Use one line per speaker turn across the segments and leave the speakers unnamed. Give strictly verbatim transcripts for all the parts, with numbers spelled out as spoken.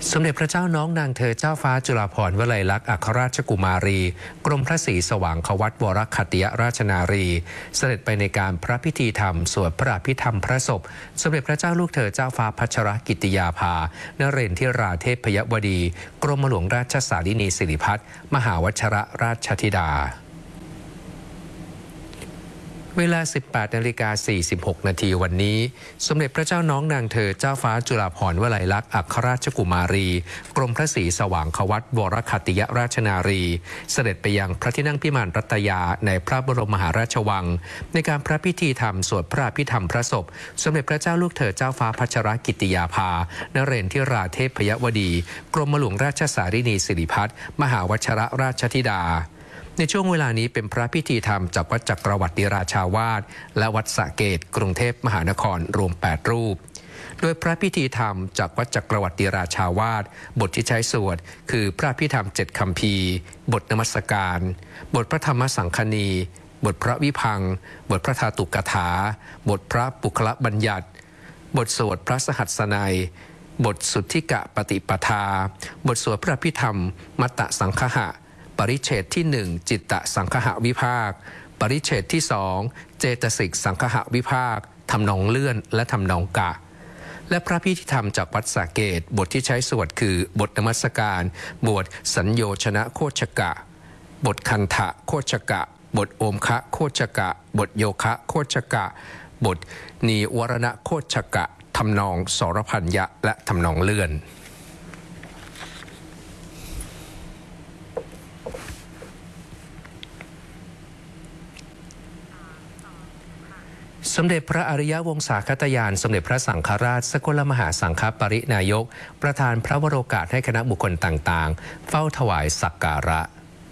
สมเด็จพระเจ้าน้องนางเธอเจ้าฟ้าจุฬาภรณ์วลัยลักษณ์อัครราชกุมารีกรมพระศรีสว่างควัตวรคัตติยราชนารีเสด็จไปในการพระพิธีธรรมสวดพระอภิธรรมพระศพสมเด็จพระเจ้าลูกเธอเจ้าฟ้าพัชรกิติยาภานเรนทิราเทพยวดีกรมหลวงราชสารินีสิริพัฒน์มหาวชรราชธิดาเวลา สิบแปดนาฬิกาสี่สิบหกนาทีวันนี้สมเด็จพระเจ้าน้องนางเธอเจ้าฟ้าจุฬาภรณ์วลัยลักษณ์อัครราชกุมารีกรมพระศรีสว่างควัตวรคัตติยราชนารีเสด็จไปยังพระที่นั่งพิมานรัตยาในพระบรมมหาราชวังในการพระพิธีธรรมสวดพระอภิธรรมพระศพสมเด็จพระเจ้าลูกเธอเจ้าฟ้าพัชรกิติยาภานเรนทิราเทพยวดีกรมหลวงราชสารินีสิริพัฒน์มหาวชรราชธิดาในช่วงเวลานี้เป็นพระพิธีธรรมจากวัดจักรวรรดิราชาวาสและวัดสระเกตกรุงเทพมหานครรวมแปดรูปโดยพระพิธีธรรมจากวัดจักรวรรดิราชาวาสบทที่ใช้สวดคือพระพิธรรมเจ็ดคัมภีร์บทนมัสการบทพระธรรมสังคณีบทพระวิพังค์บทพระธาตุกถาบทพระปุคละบัญญัติบทสวดพระสหัสนัยบทสุทธิกะปฏิปทาบทสวดพระพิธรรมมัตตสังคหะปริเฉดที่หนึ่งจิตตสังคหวิภาคปริเฉดที่สองเจตสิกสังคหวิภาคทำนองเลื่อนและทำนองกะและพระพิธีธรรมจากวัดสระเกตบทที่ใช้สวดคือบทนมัสการบทสัญโยชนะโคชกะบทคันทะโคชกะบทโอมคะโคชกะบทโยคะโคชกะบทนีวรณะโคชกะทำนองสรพัญญะและทำนองเลื่อนสมเด็จพระอริยวงศาคตยานสมเด็จพระสังฆราชสกลมหาสังฆปรินายกประธานพระวโรกาสให้คณะบุคคลต่างๆเฝ้าถวายสักการะ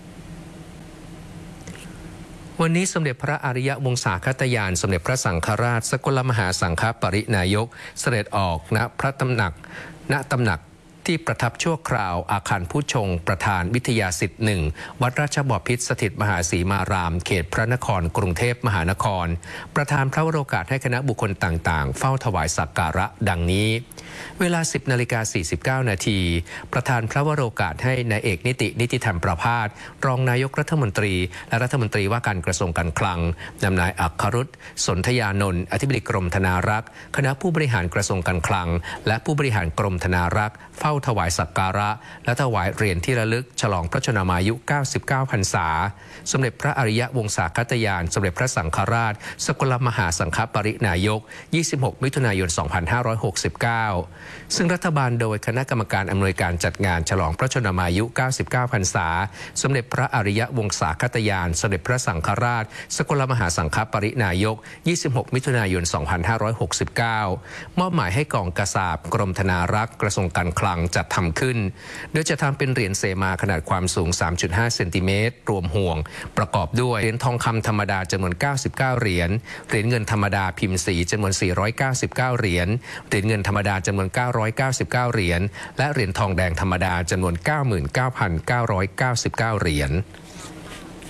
วันนี้สมเด็จพระอริยวงศาคตยานสมเด็จพระสังฆราชสกลมหาสังฆปรินายกเสด็จออกณพระตำหนักณตำหนักที่ประทับชั่วคราวอาคารผู้ชงประธานวิทยาสิทธิ์หนึ่งวัดราชบพิตรสถิตมหาศรีมารามเขตพระนครกรุงเทพมหานครประธานพระวโรกาสให้คณะบุคคลต่างๆเฝ้าถวายสักการะดังนี้เวลา สิบนาฬิกาสี่สิบเก้านาทีประธานพระวโรกาสให้นายเอกนิตินิติธรรมประภาสรองนายกรัฐมนตรีและรัฐมนตรีว่าการกระทรวงการคลังนำนายอัครรุษสนธยานนท์อธิบดีกรมธนารักษ์คณะผู้บริหารกระทรวงการคลังและผู้บริหารกรมธนารักษ์เฝ้าถวายสักการะและถวายเหรียญที่ระลึกฉลองพระชนมายุเก้าสิบเก้าพรรษาสมเด็จพระอริยวงศาคตยานสมเด็จพระสังฆราชสกลมหาสังฆปรินายกยี่สิบหกมิถุนายนสองพันห้าร้อยหกสิบเก้าซึ่งรัฐบาลโดยคณะกรรมการอำนวยการจัดงานฉลองพระชนมายุเก้าสิบเก้าพรรษาสมเด็จพระอริยวงศาคตยานสมเด็จพระสังฆราชสกลมหาสังฆปรินายกยี่สิบหกมิถุนายนสองพันห้าร้อยหกสิบเก้ามอบหมายให้กองกษาปกรมธนารักษ์กระทรวงการคลังจัดทำขึ้นโดยจะทำเป็นเหรียญเสมาขนาดความสูง สามจุดห้า เซนติเมตรรวมห่วงประกอบด้วยเหรียญทองคำธรรมดาจำนวนเก้าสิบเก้าเหรียญเหรียญเงินธรรมดาพิมพ์สีจำนวนสี่ร้อยเก้าสิบเก้าเหรียญเหรียญเงินธรรมดาจำนวนเก้าร้อยเก้าสิบเก้าเหรียญและเหรียญทองแดงธรรมดาจำนวน เก้าหมื่นเก้าพันเก้าร้อยเก้าสิบเก้าเหรียญ